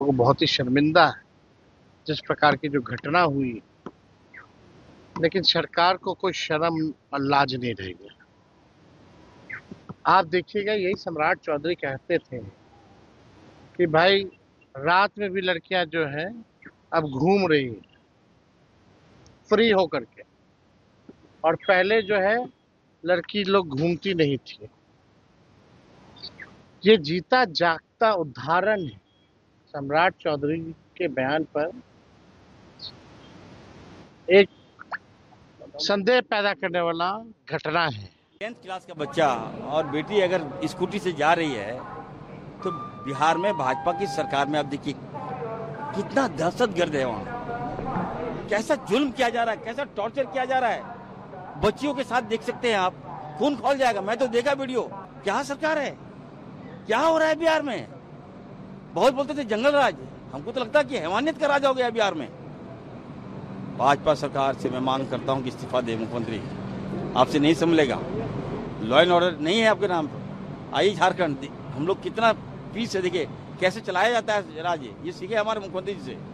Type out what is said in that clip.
को बहुत ही शर्मिंदा है जिस प्रकार की जो घटना हुई। लेकिन सरकार को कोई शर्म और लाज नहीं रह गया। आप देखिएगा, यही सम्राट चौधरी कहते थे कि भाई रात में भी लड़कियां जो है अब घूम रही हैं फ्री होकर के, और पहले जो है लड़की लोग घूमती नहीं थी। ये जीता जागता उदाहरण है सम्राट चौधरी के बयान पर एक संदेह पैदा करने वाला घटना है। 10th क्लास का बच्चा और बेटी अगर स्कूटी से जा रही है तो बिहार में भाजपा की सरकार में आप देखिए कितना दहशतगर्द है। वहाँ कैसा जुल्म किया जा रहा है, कैसा टॉर्चर किया जा रहा है। बच्चियों के साथ देख सकते हैं आप, खून खौल जाएगा। मैं तो देखा वीडियो। क्या सरकार है, क्या हो रहा है बिहार में। बहुत बोलते थे जंगल राज, हमको तो लगता है कि हैवानियत का राज हो गया बिहार में। भाजपा सरकार से मैं मांग करता हूं कि इस्तीफा दे मुख्यमंत्री। आपसे नहीं संभलेगा, लॉ एंड ऑर्डर नहीं है आपके नाम। आइए झारखंड, हम लोग कितना पीस से देखिए कैसे चलाया जाता है राज्य, ये सीखे हमारे मुख्यमंत्री जी से।